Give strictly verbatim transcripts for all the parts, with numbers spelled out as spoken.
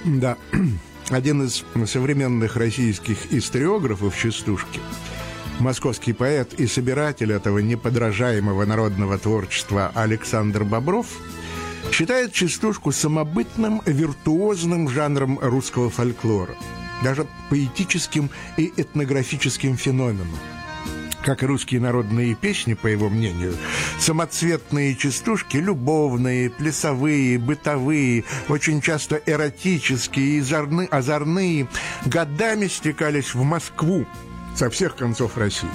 Да, один из современных российских историографов частушки, московский поэт и собиратель этого неподражаемого народного творчества Александр Бобров, считает частушку самобытным, виртуозным жанром русского фольклора, даже поэтическим и этнографическим феноменом. Как и русские народные песни, по его мнению, самоцветные частушки, любовные, плясовые, бытовые, очень часто эротические и озорные, годами стекались в Москву со всех концов России.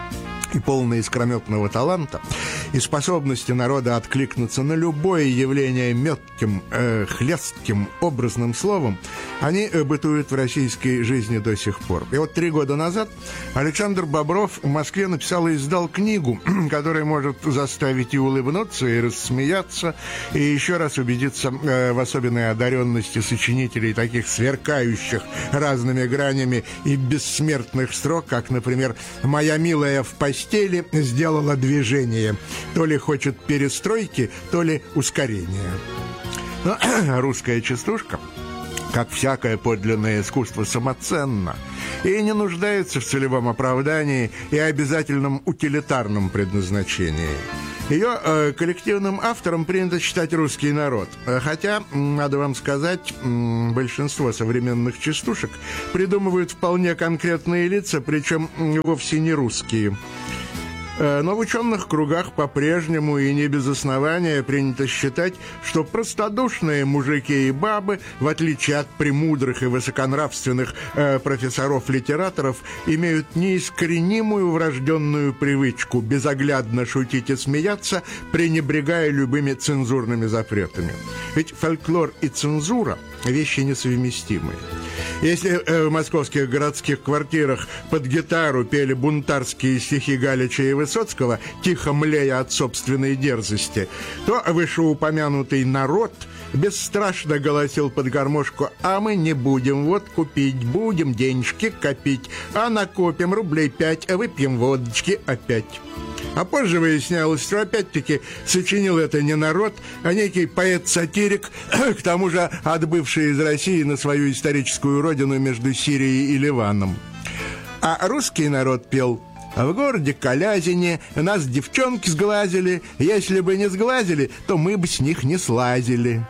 И полные искрометного таланта и способности народа откликнуться на любое явление метким, э, хлестким, образным словом, они э, бытуют в российской жизни до сих пор. И вот три года назад Александр Бобров в Москве написал и издал книгу, которая может заставить и улыбнуться, и рассмеяться, и еще раз убедиться э, в особенной одаренности сочинителей таких сверкающих разными гранями и бессмертных строк, как, например, «Моя милая в постели сделала движение». То ли хочет перестройки, то ли ускорения. Но русская частушка, как всякое подлинное искусство, самоценна и не нуждается в целевом оправдании и обязательном утилитарном предназначении. Ее э, коллективным автором принято считать русский народ. Хотя, надо вам сказать, большинство современных частушек придумывают вполне конкретные лица, причем вовсе не русские. Но в ученых кругах по-прежнему и не без основания принято считать, что простодушные мужики и бабы, в отличие от премудрых и высоконравственных э, профессоров-литераторов, имеют неискоренимую врожденную привычку безоглядно шутить и смеяться, пренебрегая любыми цензурными запретами. Ведь фольклор и цензура – вещи несовместимые. Если э, в московских городских квартирах под гитару пели бунтарские стихи Галича и Высоцкого, тихо млея от собственной дерзости, то вышеупомянутый народ бесстрашно голосил под гармошку: «А мы не будем водку пить, будем денежки копить, а накопим рублей пять, а выпьем водочки опять». А позже выяснялось, что опять-таки сочинил это не народ, а некий поэт-сатирик, к тому же отбывший из России на свою историческую родину между Сирией и Ливаном. А русский народ пел: «В городе Калязине нас девчонки сглазили, если бы не сглазили, то мы бы с них не слазили».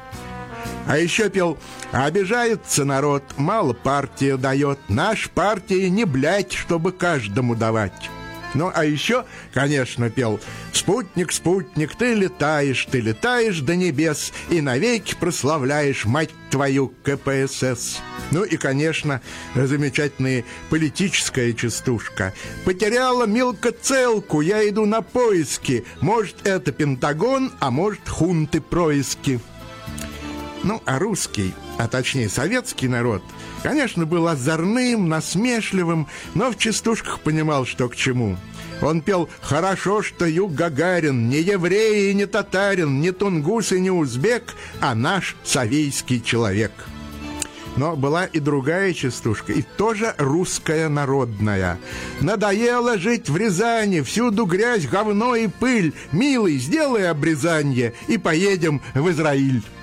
А еще пел: «Обижается народ, мало партия дает, наш партии не блядь, чтобы каждому давать». Ну, а еще, конечно, пел: «Спутник, спутник, ты летаешь, ты летаешь до небес и навеки прославляешь, мать твою, ка пэ эс эс». Ну и, конечно, замечательная политическая частушка: «Потеряла Милка целку, я иду на поиски, может, это Пентагон, а может, хунты происки». Ну, а русский, а точнее советский народ, конечно, был озорным, насмешливым, но в частушках понимал, что к чему. Он пел: «Хорошо, что Юг Гагарин не еврей и не татарин, не тунгус и не узбек, а наш совейский человек». Но была и другая частушка, и тоже русская народная. «Надоело жить в Рязани, всюду грязь, говно и пыль. Милый, сделай обрезанье, и поедем в Израиль».